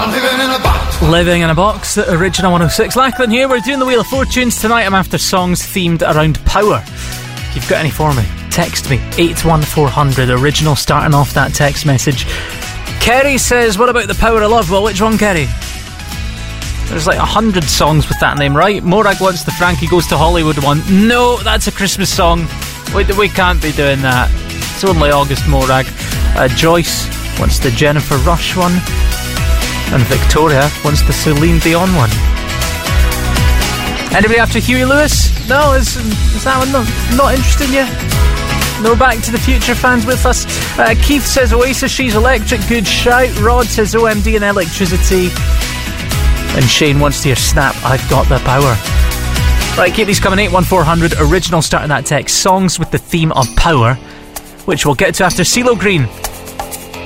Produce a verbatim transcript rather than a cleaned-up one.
living in a box. Living in a Box, the original one oh six. Lachlan here, we're doing the Wheel of Fortunes tonight. I'm after songs themed around power. If you've got any for me, text me, eight one four hundred, original starting off that text message. Kerry says, what about The Power of Love? Well, which one, Kerry? There's like a hundred songs with that name, right? Morag wants the Frankie Goes to Hollywood one. No, that's a Christmas song. We, we can't be doing that. It's only August, Morag. Uh, Joyce wants the Jennifer Rush one. And Victoria wants the Celine Dion one. Anybody after Huey Lewis? No, is, is that one not, not interesting you? No Back to the Future fans with us. Uh, Keith says Oasis, She's Electric, good shout. Rod says O M D and Electricity. And Shane wants to hear Snap, I've Got the Power. Right, keep these coming, eight one four hundred, original starting that text. Songs with the theme of power, which we'll get to after CeeLo Green.